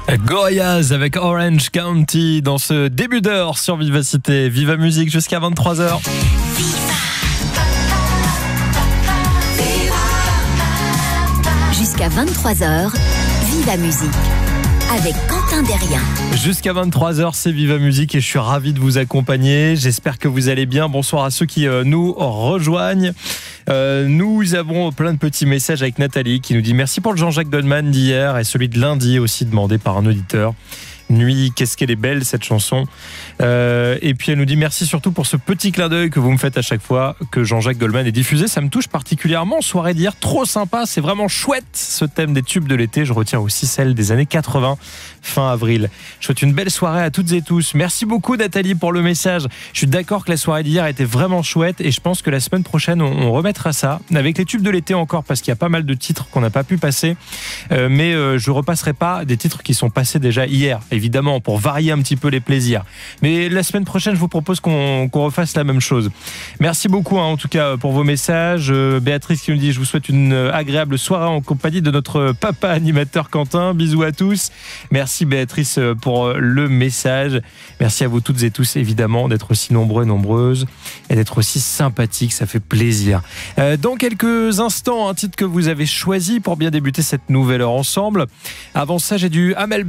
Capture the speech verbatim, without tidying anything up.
Gorillaz avec Orange County dans ce début d'heure sur Vivacité. Viva Musique jusqu'à vingt-trois heures. Jusqu'à vingt-trois heures, Viva Musique avec Quentin Derrien. Jusqu'à vingt-trois heures, c'est Viva Musique et je suis ravi de vous accompagner. J'espère que vous allez bien. Bonsoir à ceux qui euh, nous rejoignent. Euh, nous avons plein de petits messages avec Nathalie qui nous dit merci pour le Jean-Jacques Goldman d'hier et celui de lundi aussi demandé par un auditeur. Nuit, qu'est-ce qu'elle est belle cette chanson. Euh, et puis elle nous dit merci surtout pour ce petit clin d'œil que vous me faites à chaque fois que Jean-Jacques Goldman est diffusé. Ça me touche particulièrement. Soirée d'hier, trop sympa. C'est vraiment chouette ce thème des tubes de l'été. Je retiens aussi celle des années quatre-vingts, fin avril. Je souhaite une belle soirée à toutes et tous. Merci beaucoup Nathalie pour le message. Je suis d'accord que la soirée d'hier était vraiment chouette et je pense que la semaine prochaine on, on remettra ça avec les tubes de l'été encore parce qu'il y a pas mal de titres qu'on n'a pas pu passer. Euh, mais euh, je repasserai pas des titres qui sont passés déjà hier. Évidemment, pour varier un petit peu les plaisirs. Mais la semaine prochaine, je vous propose qu'on, qu'on refasse la même chose. Merci beaucoup, hein, en tout cas, pour vos messages. Euh, Béatrice qui nous dit, je vous souhaite une agréable soirée en compagnie de notre papa animateur Quentin. Bisous à tous. Merci Béatrice pour le message. Merci à vous toutes et tous, évidemment, d'être aussi nombreux et nombreuses et d'être aussi sympathiques. Ça fait plaisir. Euh, dans quelques instants, un titre que vous avez choisi pour bien débuter cette nouvelle heure ensemble. Avant ça, j'ai du Amel